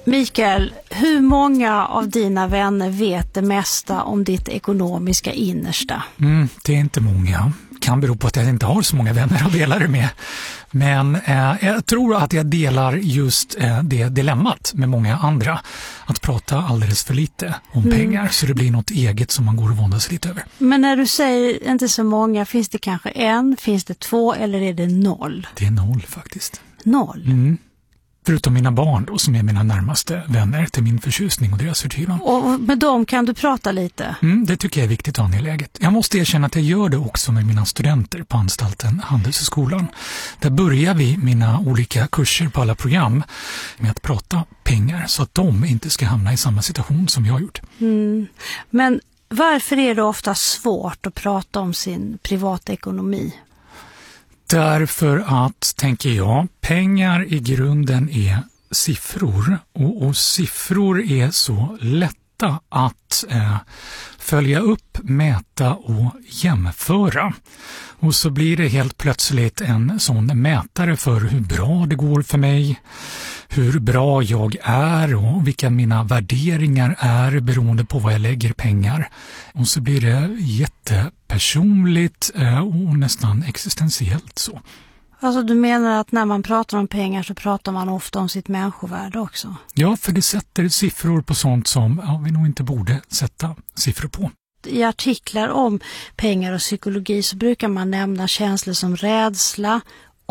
Mikael, hur många av dina vänner vet det mesta om ditt ekonomiska innersta? Det är inte många. Kan bero på att jag inte har så många vänner att dela det med. Men jag tror att jag delar just det dilemmat med många andra. Att prata alldeles för lite om pengar så det blir något eget som man går och våndas lite över. Men när du säger inte så många, finns det kanske en, finns det två eller är det 0? Det är 0 faktiskt. 0? Förutom mina barn då, som är mina närmaste vänner till min förtjusning och deras förtvivlan. Och med dem kan du prata lite? Det tycker jag är viktigt och angeläget. Jag måste erkänna att jag gör det också med mina studenter på anstalten Handelshögskolan. Där börjar vi mina olika kurser på alla program med att prata pengar så att de inte ska hamna i samma situation som jag har gjort. Men varför är det ofta svårt att prata om sin privatekonomi? Därför att, tänker jag, pengar i grunden är siffror och siffror är så lätta att följa upp, mäta och jämföra. Och så blir det helt plötsligt en sån mätare för hur bra det går för mig, hur bra jag är och vilka mina värderingar är beroende på vad jag lägger pengar. Och så blir det jättepersonligt och nästan existentiellt så. Alltså du menar att när man pratar om pengar så pratar man ofta om sitt människovärde också? Ja, för det sätter siffror på sånt som vi nog inte borde sätta siffror på. I artiklar om pengar och psykologi så brukar man nämna känslor som rädsla,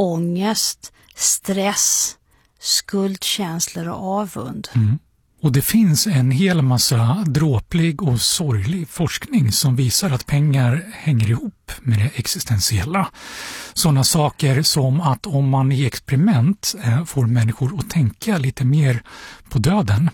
ångest, stress, skuldkänslor och avund. Och det finns en hel massa dråplig och sorglig forskning som visar att pengar hänger ihop med det existentiella. Sådana saker som att om man i experiment får människor att tänka lite mer på döden,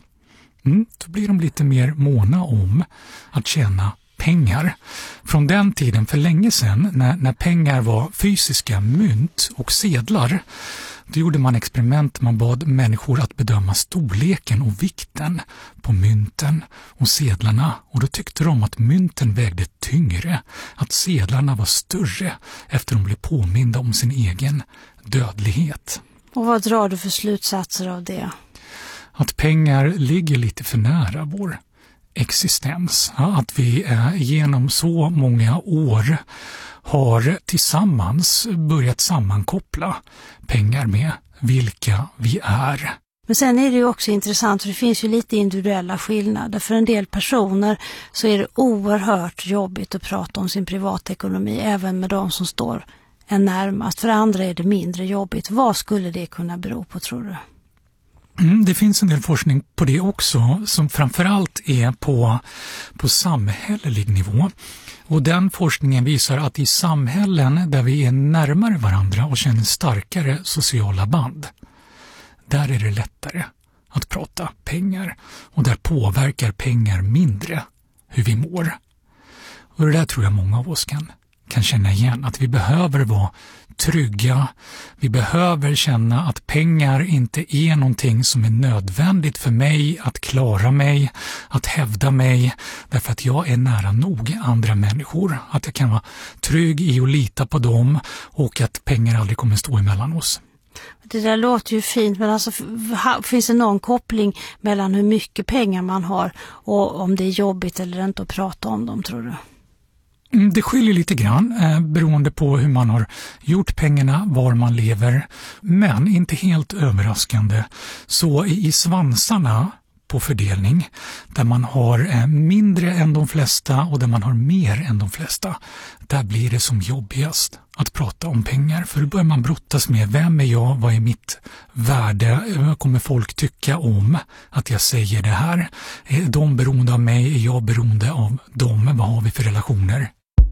då blir de lite mer måna om att tjäna pengar. Från den tiden för länge sedan när pengar var fysiska mynt och sedlar, då gjorde man experiment, man bad människor att bedöma storleken och vikten på mynten och sedlarna och då tyckte de att mynten vägde tyngre, att sedlarna var större efter de blev påminda om sin egen dödlighet. Och vad drar du för slutsatser av det? Att pengar ligger lite för nära vår existens. Att vi genom så många år har tillsammans börjat sammankoppla pengar med vilka vi är. Men sen är det ju också intressant för det finns ju lite individuella skillnader. För en del personer så är det oerhört jobbigt att prata om sin privatekonomi även med de som står en närmast. För andra är det mindre jobbigt. Vad skulle det kunna bero på, tror du? Det finns en del forskning på det också som framförallt är på samhällelig nivå. Och den forskningen visar att i samhällen där vi är närmare varandra och känner starkare sociala band, där är det lättare att prata pengar och där påverkar pengar mindre hur vi mår. Och det där tror jag många av oss kan känna igen, att vi behöver vara trygga, vi behöver känna att pengar inte är någonting som är nödvändigt för mig att klara mig, att hävda mig, därför att jag är nära nog andra människor, att jag kan vara trygg i att lita på dem och att pengar aldrig kommer stå emellan oss. Det där låter ju fint, men alltså, finns det någon koppling mellan hur mycket pengar man har och om det är jobbigt eller inte att prata om dem, tror du? Det skiljer lite grann beroende på hur man har gjort pengarna, var man lever. Men inte helt överraskande så i svansarna på fördelning där man har mindre än de flesta och där man har mer än de flesta, där blir det som jobbigast att prata om pengar. För då börjar man brottas med vem är jag, vad är mitt värde, vad kommer folk tycka om att jag säger det här? Är de beroende av mig, är jag beroende av dem, vad har vi för relationer?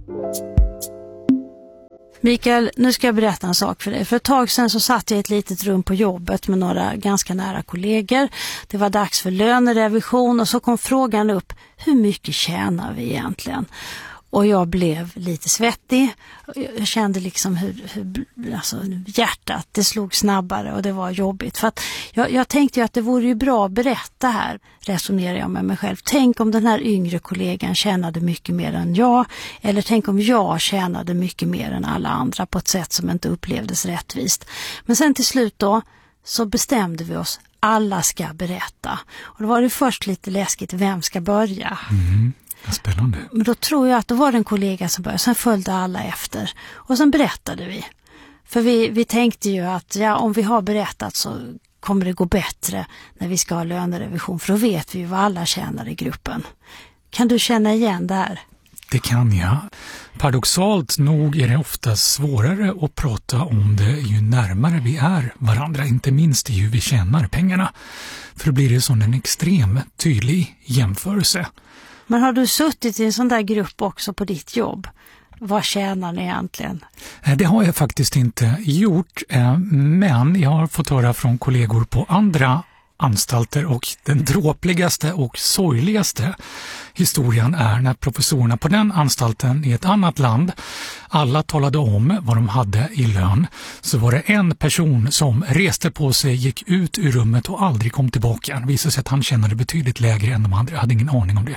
Mikael, nu ska jag berätta en sak för dig. För ett tag sedan så satt jag i ett litet rum på jobbet med några ganska nära kollegor. Det var dags för lönerevision och så kom frågan upp, hur mycket tjänar vi egentligen? Och jag blev lite svettig. Jag kände liksom hur alltså, hjärtat, det slog snabbare och det var jobbigt. För att jag tänkte ju att det vore ju bra att berätta här, resonerar jag med mig själv. Tänk om den här yngre kollegan tjänade mycket mer än jag. Eller tänk om jag tjänade mycket mer än alla andra på ett sätt som inte upplevdes rättvist. Men sen till slut då så bestämde vi oss alla ska berätta. Och då var det först lite läskigt, vem ska börja? Spännande. Men då tror jag att det var en kollega som började, sen följde alla efter. Och sen berättade vi. För vi tänkte ju att om vi har berättat så kommer det gå bättre när vi ska ha lönerevision. För då vet vi vad alla tjänar i gruppen. Kan du känna igen det här? Det kan jag. Paradoxalt nog är det ofta svårare att prata om det ju närmare vi är varandra, inte minst i hur vi tjänar pengarna. För då blir det som en extrem tydlig jämförelse. Men har du suttit i en sån där grupp också på ditt jobb? Vad tjänar ni egentligen? Det har jag faktiskt inte gjort, men jag har fått höra från kollegor på andra anstalter, och den dråpligaste och sorgligaste historien är när professorerna på den anstalten i ett annat land alla talade om vad de hade i lön. Så var det en person som reste på sig, gick ut ur rummet och aldrig kom tillbaka. Det visade sig att han tjänade betydligt lägre än de andra. Jag hade ingen aning om det.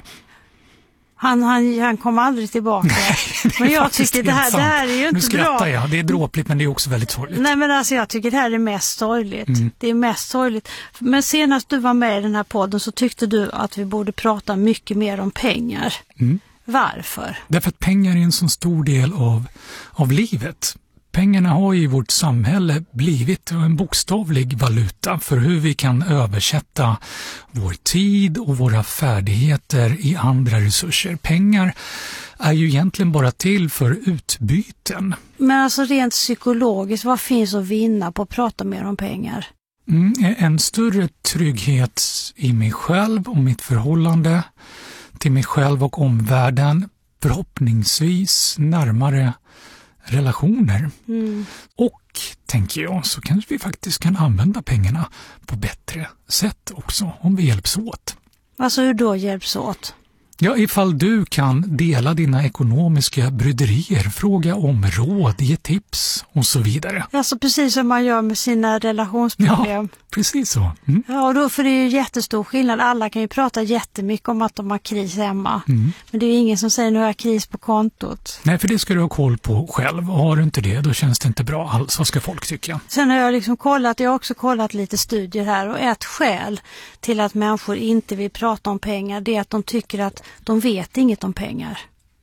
Han kom aldrig tillbaka. Nej, men jag tycker det här är ju inte bra. Nu skrattar jag. Det är dråpligt, men det är också väldigt sorgligt. Nej, men alltså jag tycker det här är mest sorgligt. Det är mest sorgligt. Men senast du var med i den här podden så tyckte du att vi borde prata mycket mer om pengar. Varför? Därför att pengar är en så stor del av livet. Pengarna har i vårt samhälle blivit en bokstavlig valuta för hur vi kan översätta vår tid och våra färdigheter i andra resurser. Pengar är ju egentligen bara till för utbyten. Men alltså rent psykologiskt, vad finns att vinna på att prata mer om pengar? En större trygghet i mig själv och mitt förhållande till mig själv och omvärlden. Förhoppningsvis närmare relationer. Och, tänker jag, så kanske vi faktiskt kan använda pengarna på bättre sätt också, om vi hjälps åt. Alltså hur då hjälps åt? Ja, ifall du kan dela dina ekonomiska bryderier, fråga om råd, ge tips och så vidare. Alltså precis som man gör med sina relationsproblem. Ja, precis så. Ja, och då, för det är ju jättestor skillnad. Alla kan ju prata jättemycket om att de har kris hemma. Men det är ju ingen som säger nu har jag kris på kontot. Nej, för det ska du ha koll på själv. Och har du inte det, då känns det inte bra alls. Vad ska folk tycka? Sen har jag jag har också kollat lite studier här. Och ett skäl till att människor inte vill prata om pengar, det är att de tycker att de vet inget om pengar.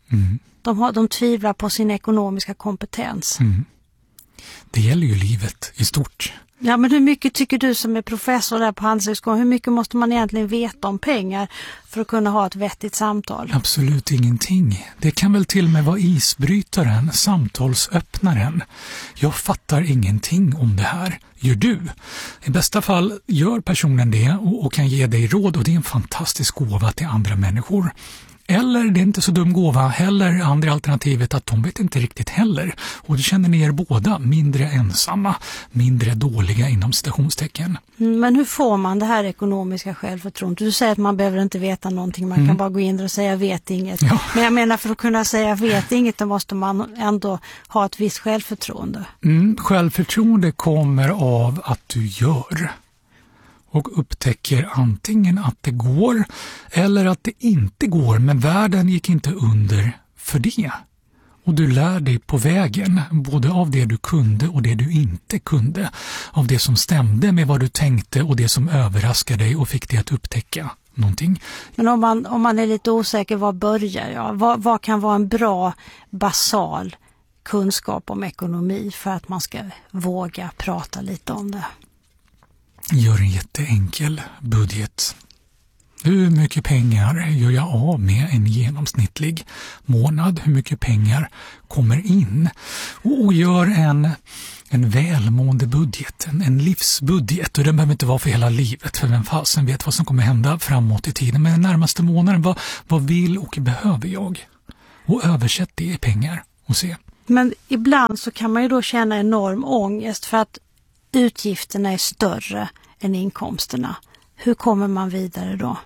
De tvivlar på sin ekonomiska kompetens. Det gäller ju livet i stort. Ja, men hur mycket tycker du som är professor där på Handelshögskolan, hur mycket måste man egentligen veta om pengar för att kunna ha ett vettigt samtal? Absolut ingenting. Det kan väl till och med vara isbrytaren, samtalsöppnaren. Jag fattar ingenting om det här. Gör du? I bästa fall gör personen det och kan ge dig råd, och det är en fantastisk gåva till andra människor. Eller det är inte så dum gåva heller, andra alternativet att de vet inte riktigt heller. Och det känner ni er båda mindre ensamma, mindre dåliga inom citationstecken. Men hur får man det här ekonomiska självförtroendet? Du säger att man behöver inte veta någonting, man kan bara gå in och säga jag vet inget. Ja. Men jag menar, för att kunna säga jag vet inget, då måste man ändå ha ett visst självförtroende. Självförtroende kommer av att du gör. Och upptäcker antingen att det går eller att det inte går, men världen gick inte under för det. Och du lär dig på vägen, både av det du kunde och det du inte kunde. Av det som stämde med vad du tänkte och det som överraskade dig och fick dig att upptäcka någonting. Men om man är lite osäker, var börjar jag? Vad kan vara en bra basal kunskap om ekonomi för att man ska våga prata lite om det? Gör en jätteenkel budget. Hur mycket pengar gör jag av med en genomsnittlig månad? Hur mycket pengar kommer in? Och gör en välmående budget, en livsbudget. Och den behöver inte vara för hela livet, för vem fasen vet vad som kommer hända framåt i tiden. Men den närmaste månaden, vad vill och behöver jag? Och översätt det i pengar och se. Men ibland så kan man ju då känna enorm ångest för att utgifterna är större än inkomsterna. Hur kommer man vidare då?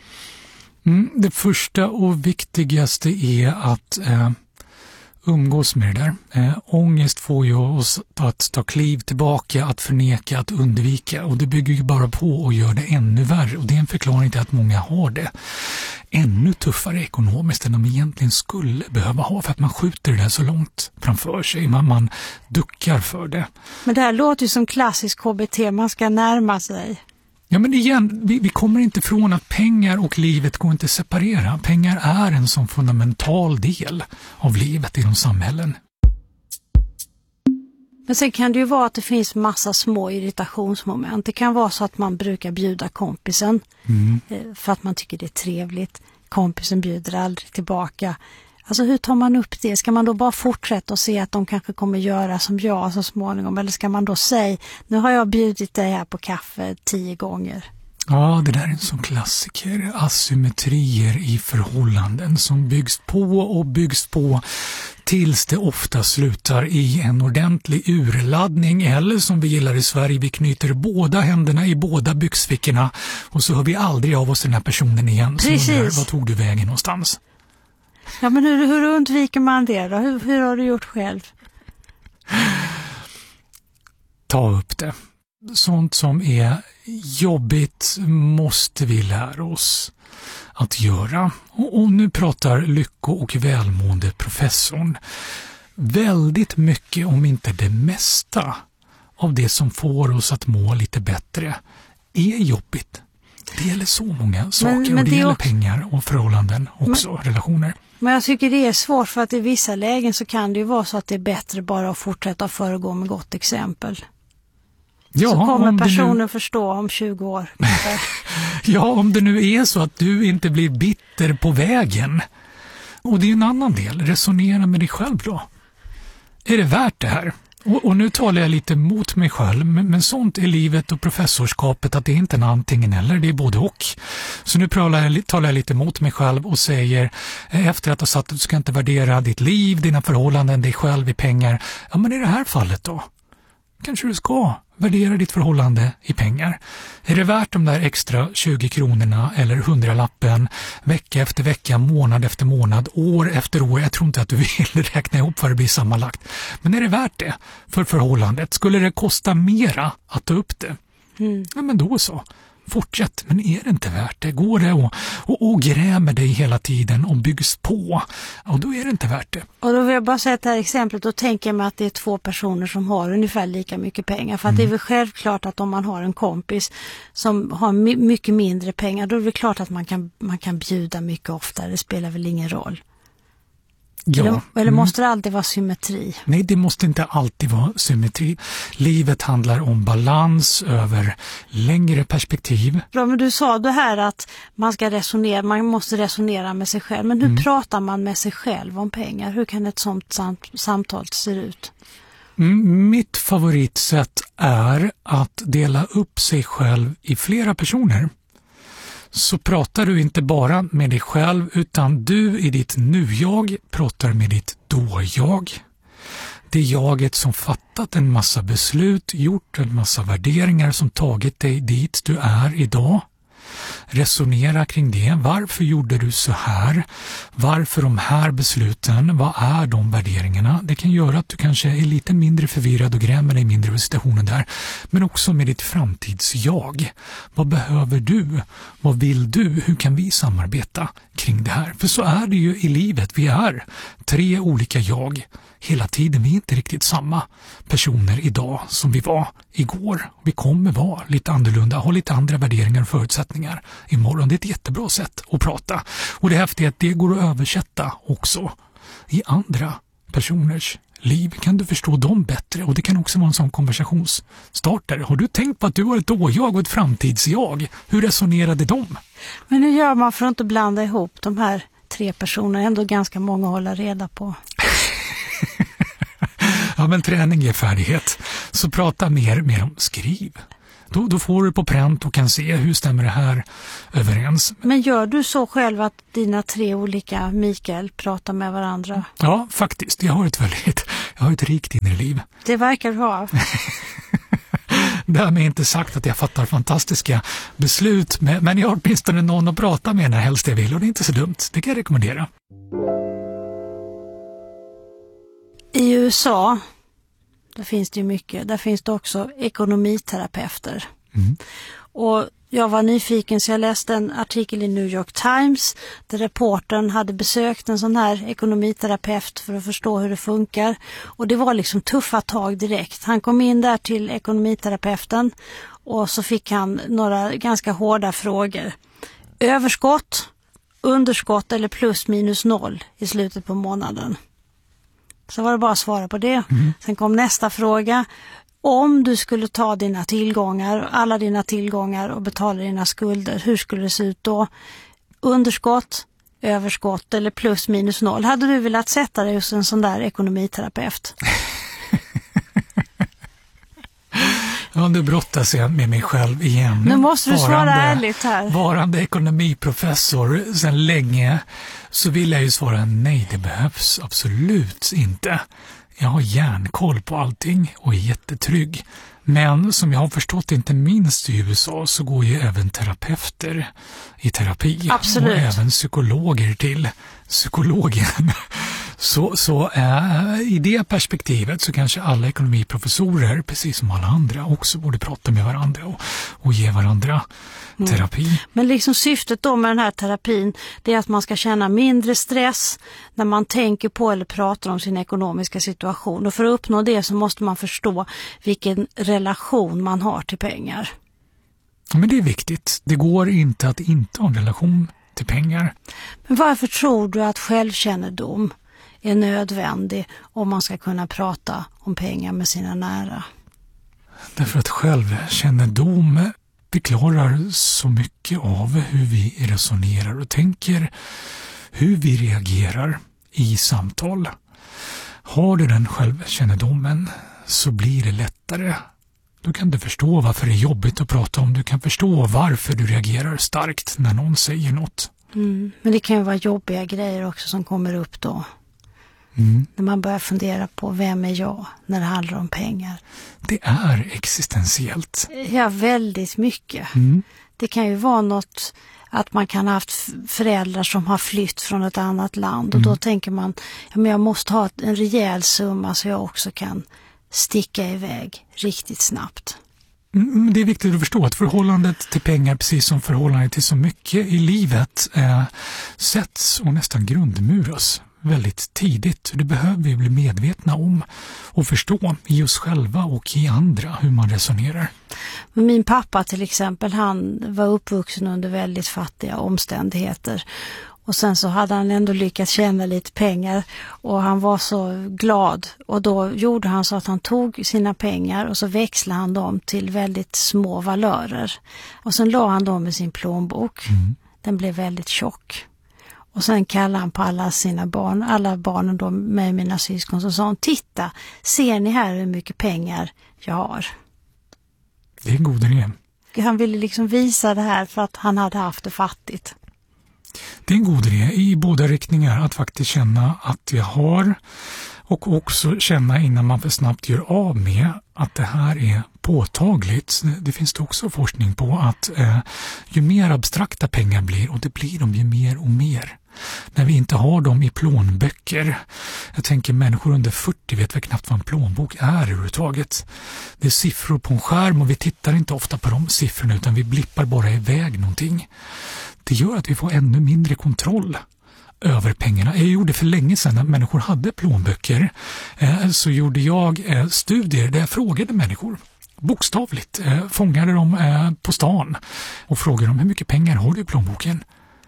Det första och viktigaste är att umgås med det där. Ångest får ju oss att ta kliv tillbaka, att förneka, att undvika. Och det bygger ju bara på och gör det ännu värre. Och det är en förklaring till att många har det ännu tuffare ekonomiskt än de egentligen skulle behöva ha, för att man skjuter det där så långt framför sig. Man duckar för det. Men det här låter ju som klassisk KBT, man ska närma sig. Ja, men igen, vi kommer inte ifrån att pengar och livet går inte att separera. Pengar är en sån fundamental del av livet i de samhällen. Men sen kan det ju vara att det finns massa små irritationsmoment. Det kan vara så att man brukar bjuda kompisen för att man tycker det är trevligt. Kompisen bjuder aldrig tillbaka. Alltså hur tar man upp det? Ska man då bara fortsätta och se att de kanske kommer göra som jag så småningom? Eller ska man då säga, nu har jag bjudit dig här på kaffe 10 gånger? Ja, det där är en sån klassiker. Asymmetrier i förhållanden som byggs på tills det ofta slutar i en ordentlig urladdning. Eller som vi gillar i Sverige, vi knyter båda händerna i båda byxfickorna och så hör vi aldrig av oss den här personen igen. Precis. Så undrar, vad tog du vägen någonstans? Ja, men hur undviker man det då? Hur har du gjort själv? Ta upp det. Sånt som är jobbigt måste vi lära oss att göra. Och nu pratar lycko- och välmående professorn. Väldigt mycket, om inte det mesta, av det som får oss att må lite bättre är jobbigt. Det gäller så många saker och det gäller också pengar och förhållanden också, relationer. Men jag tycker det är svårt för att i vissa lägen så kan det ju vara så att det är bättre bara att fortsätta föregå med gott exempel. Ja, så kommer personen förstå om 20 år. Ja, om det nu är så att du inte blir bitter på vägen. Och det är en annan del. Resonera med dig själv då. Är det värt det här? Och nu talar jag lite mot mig själv, men sånt är livet och professorskapet, att det är inte en antingen eller, det är både och. Så nu talar jag lite mot mig själv och säger, efter att ha sagt att du ska inte värdera ditt liv, dina förhållanden, dig själv i pengar. Ja, men i det här fallet då? Kanske du ska värdera ditt förhållande i pengar. Är det värt de där extra 20 kronorna eller 100-lappen vecka efter vecka, månad efter månad, år efter år? Jag tror inte att du vill räkna ihop vad det blir sammanlagt. Men är det värt det för förhållandet? Skulle det kosta mera att ta upp det? Ja, men då så. Fortsätt, men är det inte värt det? Går det och grämer dig hela tiden och byggs på, och då är det inte värt det. Och då vill jag bara säga det här exemplet, och tänker mig att det är 2 personer som har ungefär lika mycket pengar. För att det är väl självklart att om man har en kompis som har mycket mindre pengar, då är det klart att man kan bjuda mycket oftare. Det spelar väl ingen roll. Ja. Eller måste det alltid vara symmetri? Nej, det måste inte alltid vara symmetri. Livet handlar om balans över längre perspektiv. Bra, men du sa det här att man måste resonera med sig själv. Men hur pratar man med sig själv om pengar? Hur kan ett sånt samtal se ut? Mitt favoritsätt är att dela upp sig själv i flera personer. Så pratar du inte bara med dig själv, utan du i ditt nu-jag pratar med ditt då-jag. Det är jaget som fattat en massa beslut, gjort en massa värderingar som tagit dig dit du är idag. Resonera kring det. Varför gjorde du så här? Varför de här besluten? Vad är de värderingarna? Det kan göra att du kanske är lite mindre förvirrad och grämer dig mindre över situationen där. Men också med ditt framtidsjag. Vad behöver du? Vad vill du? Hur kan vi samarbeta kring det här? För så är det ju i livet. Vi är 3 olika jag hela tiden. Vi är inte riktigt samma personer idag som vi var igår. Vi kommer vara lite annorlunda, ha lite andra värderingar och förutsättningar imorgon. Det är ett jättebra sätt att prata. Och det häftiga är att det går att översätta också i andra personers liv. Kan du förstå dem bättre? Och det kan också vara en sån konversationsstartare. Har du tänkt på att du har ett då-jag och ett framtidsjag? Hur resonerade de? Men hur gör man för att inte blanda ihop de här 3 personerna? Ändå ganska många att hålla reda på. Ja, men träning är färdighet. Så prata mer om skriv. Då får du på pränt och kan se hur stämmer det här överens. Men gör du så själv att dina 3 olika Mikael pratar med varandra? Ja, faktiskt. Jag har ett rikt inre liv. Det verkar du ha. Därmed inte sagt att jag fattar fantastiska beslut, men jag har åtminstone någon att prata med när helst jag vill, och det är inte så dumt. Det kan jag rekommendera. I USA, där finns det ju mycket. Där finns det också ekonomiterapeuter. Och jag var nyfiken så jag läste en artikel i New York Times där reportern hade besökt en sån här ekonomiterapeut för att förstå hur det funkar. Och det var liksom tuffa tag direkt. Han kom in där till ekonomiterapeuten och så fick han några ganska hårda frågor. Överskott, underskott eller plus minus noll i slutet på månaden. Så var det bara att svara på det. Sen kom nästa fråga. Om du skulle ta dina tillgångar, alla dina tillgångar och betala dina skulder, hur skulle det se ut då? Underskott, överskott eller plus minus noll. Hade du velat sätta dig hos en sån där ekonomiterapeut? Ja, nu brottas jag med mig själv igen. Nu måste du svara ärligt här. Varande ekonomiprofessor sedan länge så vill jag ju svara nej, det behövs absolut inte. Jag har järnkoll på allting och är jättetrygg. Men som jag har förstått inte minst i USA så går ju även terapeuter i terapi. Absolut. Och även psykologer till psykologen. Så i det perspektivet så kanske alla ekonomiprofessorer, precis som alla andra, också borde prata med varandra och ge varandra terapi. Men liksom syftet då med den här terapin, det är att man ska känna mindre stress när man tänker på eller pratar om sin ekonomiska situation. Och för att uppnå det så måste man förstå vilken relation man har till pengar. Men det är viktigt. Det går inte att inte ha en relation till pengar. Men varför tror du att självkännedom är nödvändig om man ska kunna prata om pengar med sina nära? Därför att självkännedom förklarar så mycket av hur vi resonerar och tänker, hur vi reagerar i samtal. Har du den självkännedomen så blir det lättare. Du kan du förstå varför det är jobbigt att prata om. Du kan förstå varför du reagerar starkt när någon säger något. Men det kan ju vara jobbiga grejer också som kommer upp då. När man börjar fundera på vem är jag när det handlar om pengar. Det är existentiellt. Ja, väldigt mycket. Det kan ju vara något att man kan ha haft föräldrar som har flytt från ett annat land. Och då tänker man, ja, men jag måste ha en rejäl summa så jag också kan sticka iväg riktigt snabbt. Det är viktigt att förstå att förhållandet till pengar, precis som förhållandet till så mycket i livet, sätts och nästan grundmuras väldigt tidigt. Det behöver vi bli medvetna om och förstå i oss själva och i andra hur man resonerar. Min pappa till exempel, han var uppvuxen under väldigt fattiga omständigheter. Och sen så hade han ändå lyckats tjäna lite pengar och han var så glad. Och då gjorde han så att han tog sina pengar och så växlade han dem till väldigt små valörer. Och sen la han dem i sin plånbok. Den blev väldigt tjock. Och sen kallade han på alla sina barn, alla barnen då med mina syskon, så sa han, titta, ser ni här hur mycket pengar jag har? Det är en god idé. Han ville liksom visa det här för att han hade haft det fattigt. Det är en god idé i båda riktningar att faktiskt känna att jag har och också känna innan man för snabbt gör av med att det här är påtagligt. Det finns det också forskning på att ju mer abstrakta pengar blir, och det blir de ju mer och mer. När vi inte har dem i plånböcker. Jag tänker människor under 40 vet väl knappt vad en plånbok är överhuvudtaget. Det är siffror på en skärm och vi tittar inte ofta på de siffrorna utan vi blippar bara iväg någonting. Det gör att vi får ännu mindre kontroll över pengarna. Jag gjorde för länge sedan när människor hade plånböcker så gjorde jag studier där jag frågade människor. Bokstavligt fångade dem på stan och frågade dem hur mycket pengar har du i plånboken?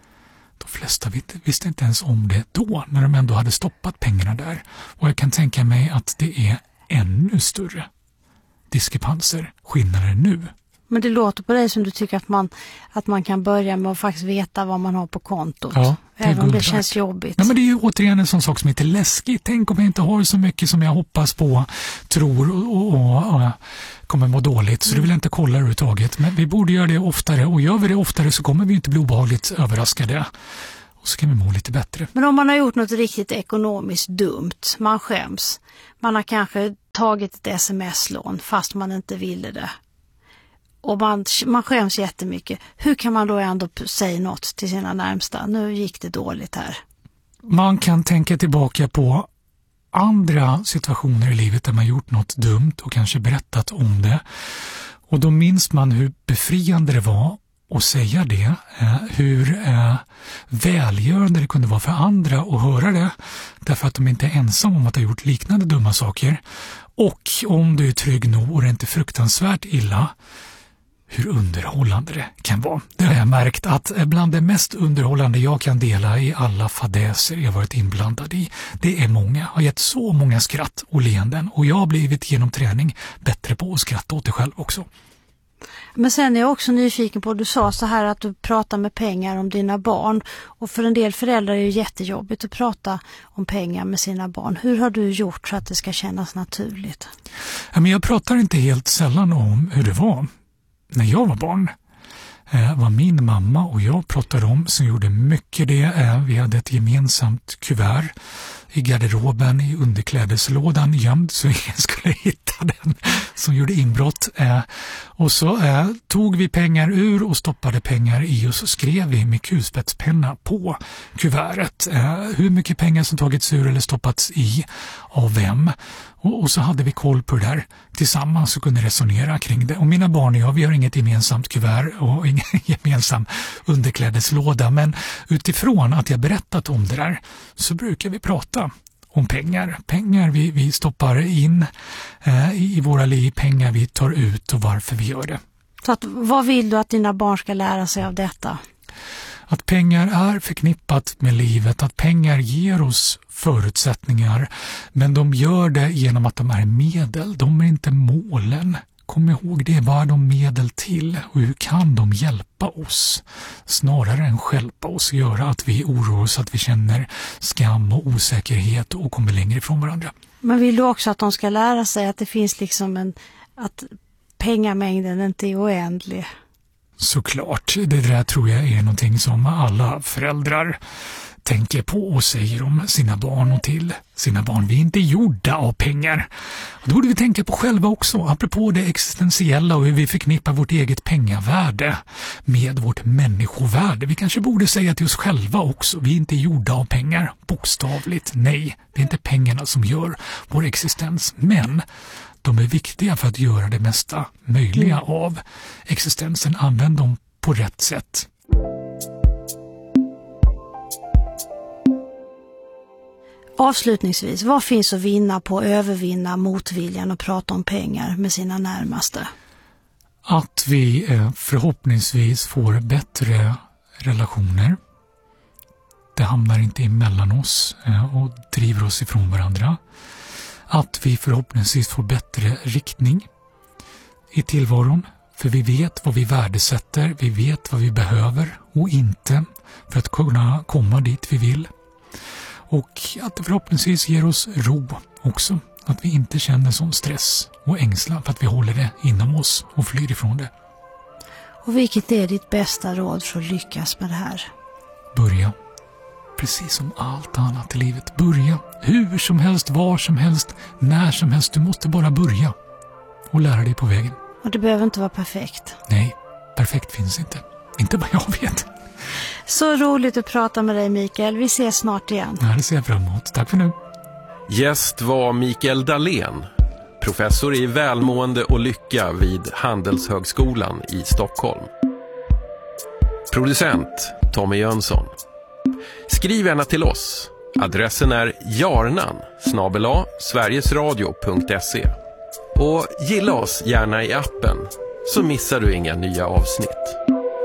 De flesta visste inte ens om det då när de ändå hade stoppat pengarna där. Och jag kan tänka mig att det är ännu större diskrepanser, skillnader nu. Men det låter på dig som du tycker att man kan börja med att faktiskt veta vad man har på kontot. Ja, även om det känns jobbigt. Nej, men det är ju återigen en sån sak som är lite läskigt. Tänk om jag inte har så mycket som jag hoppas på, tror och kommer må dåligt. Så det vill jag inte kolla överhuvudtaget. Men vi borde göra det oftare. Och gör vi det oftare så kommer vi inte bli obehagligt överraskade. Och så kan vi må lite bättre. Men om man har gjort något riktigt ekonomiskt dumt, man skäms. Man har kanske tagit ett sms-lån fast man inte ville det. Och man skäms jättemycket. Hur kan man då ändå säga något till sina närmsta? Nu gick det dåligt här. Man kan tänka tillbaka på andra situationer i livet där man gjort något dumt och kanske berättat om det. Och då minns man hur befriande det var att säga det. Hur välgörande det kunde vara för andra att höra det. Därför att de inte är ensamma om att ha gjort liknande dumma saker. Och om du är trygg nog och det är inte fruktansvärt illa, hur underhållande det kan vara. Det har jag märkt att bland det mest underhållande jag kan dela i alla fadäser jag varit inblandad i. Det är många, har gett så många skratt och leenden och jag har blivit genom träning bättre på att skratta åt det själv också. Men sen är jag också nyfiken på, du sa så här att du pratar med pengar om dina barn och för en del föräldrar är det jättejobbigt att prata om pengar med sina barn. Hur har du gjort så att det ska kännas naturligt? Ja, men jag pratar inte helt sällan om hur det var när jag var barn. Vad min mamma och jag pratade om som gjorde mycket det. Vi hade ett gemensamt kuvert i garderoben i underklädeslådan gömd så ingen skulle hitta den som gjorde inbrott. Och så tog vi pengar ur och stoppade pengar i och så skrev vi med kulspetspenna på kuvertet hur mycket pengar som tagits ur eller stoppats i av vem. Och så hade vi koll på det där tillsammans och kunde resonera kring det. Och mina barn och jag, vi har inget gemensamt kuvert och ingen gemensam underklädeslåda. Men utifrån att jag berättat om det där så brukar vi prata om pengar. Pengar vi stoppar in i våra liv, pengar vi tar ut och varför vi gör det. Så vad vill du att dina barn ska lära sig av detta? Att pengar är förknippat med livet, att pengar ger oss förutsättningar, men de gör det genom att de är medel, de är inte målen. Kom ihåg det, vad är de medel till och hur kan de hjälpa oss? Snarare än stjälpa oss, göra att vi oroar oss, att vi känner skam och osäkerhet och kommer längre ifrån varandra. Men vill du också att de ska lära sig att det finns liksom att pengamängden inte är oändlig? Såklart, det där tror jag är någonting som alla föräldrar tänker på och säger om sina barn och till sina barn. Vi är inte gjorda av pengar. Och då borde vi tänka på själva också, apropå det existentiella och hur vi förknippar vårt eget pengavärde med vårt människovärde. Vi kanske borde säga till oss själva också, vi är inte gjorda av pengar, bokstavligt. Nej, det är inte pengarna som gör vår existens, men de är viktiga för att göra det mesta möjliga av existensen. Använd dem på rätt sätt. Avslutningsvis, vad finns att vinna på att övervinna motviljan och prata om pengar med sina närmaste? Att vi förhoppningsvis får bättre relationer. Det hamnar inte emellan oss och driver oss ifrån varandra. Att vi förhoppningsvis får bättre riktning i tillvaron. För vi vet vad vi värdesätter, vi vet vad vi behöver och inte för att kunna komma dit vi vill. Och att det förhoppningsvis ger oss ro också. Att vi inte känner sån stress och ängslan för att vi håller det inom oss och flyr ifrån det. Och vilket är ditt bästa råd för att lyckas med det här? Börja. Precis som allt annat i livet. Börja. Hur som helst, var som helst, när som helst. Du måste bara börja. Och lära dig på vägen. Och det behöver inte vara perfekt. Nej, perfekt finns inte. Inte vad jag vet. Så roligt att prata med dig, Mikael. Vi ses snart igen. Ja, det ser jag fram emot. Tack för nu. Gäst var Mikael Dahlén, professor i välmående och lycka vid Handelshögskolan i Stockholm. Producent Tommy Jönsson. Skriv gärna till oss. Adressen är jarnan@sverigesradio.se. Och gilla oss gärna i appen så missar du inga nya avsnitt.